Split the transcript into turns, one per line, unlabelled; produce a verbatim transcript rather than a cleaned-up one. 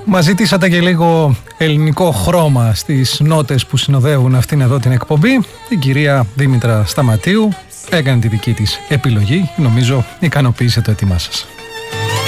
Μας ζητήσατε και λίγο ελληνικό χρώμα στις νότες που συνοδεύουν αυτήν εδώ την εκπομπή. Η κυρία Δήμητρα Σταματίου έκανε τη δική της επιλογή. Νομίζω ικανοποίησε το έτοιμά σας.